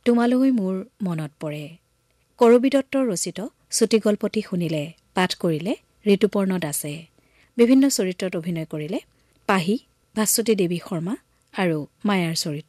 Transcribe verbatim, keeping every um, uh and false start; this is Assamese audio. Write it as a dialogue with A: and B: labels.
A: তোমালৈ মোৰ মনত পৰে। কৰবী দত্তৰ ৰচিত চুটিগল্পটি শুনিলে পাঠ কৰিলে ঋতুপৰ্ণ দাসে। বিভিন্ন চৰিত্ৰত অভিনয় কৰিলে পাহি, ভাস্বতী দেৱী শৰ্মা আৰু মায়াৰ চৰিত্ৰ।